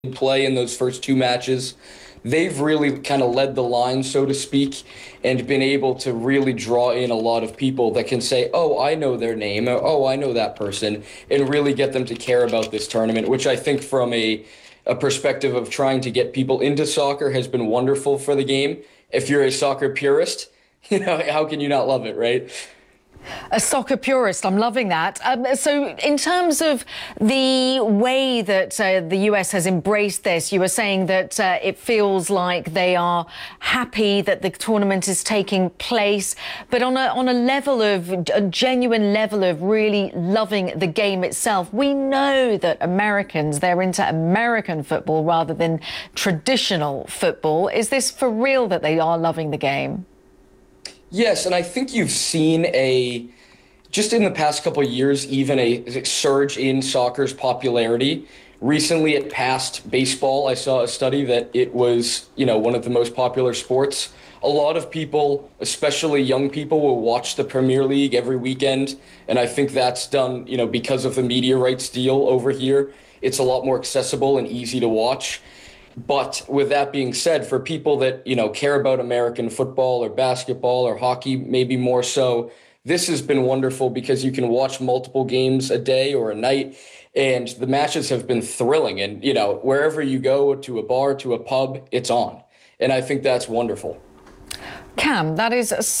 play in those first two matches, they've really kind of led the line, so to speak, and been able to really draw in a lot of people that can say, oh, I know their name, or, oh, I know that person, and really get them to care about this tournament, which I think from a perspective of trying to get people into soccer has been wonderful for the game. If you're a soccer purist, how can you not love it, right? A soccer purist, I'm loving that. So in terms of the way that the US has embraced this, you were saying that it feels like they are happy that the tournament is taking place, but on a level of, a genuine level of really loving the game itself. We know that Americans, they're into American football rather than traditional football. Is this for real that they are loving the game? Yes, and I think you've seen just in the past couple of years, even a surge in soccer's popularity. Recently, it passed baseball. I saw a study that it was, one of the most popular sports. A lot of people, especially young people, will watch the Premier League every weekend, and I think that's done, because of the media rights deal over here. It's a lot more accessible and easy to watch. But with that being said, for people that, care about American football or basketball or hockey, maybe more so, this has been wonderful because you can watch multiple games a day or a night, and the matches have been thrilling. And, wherever you go, to a bar, to a pub, it's on. And I think that's wonderful. Cam, that is